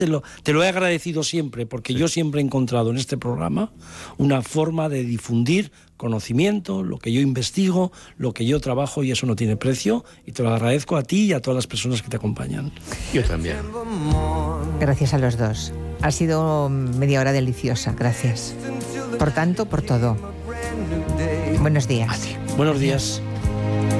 Te lo he agradecido siempre, porque yo siempre he encontrado en este programa una forma de difundir conocimiento, lo que yo investigo, lo que yo trabajo, y eso no tiene precio, y te lo agradezco a ti y a todas las personas que te acompañan. Yo también. Gracias a los dos. Ha sido media hora deliciosa, gracias. Por tanto, por todo. Buenos días. Buenos días.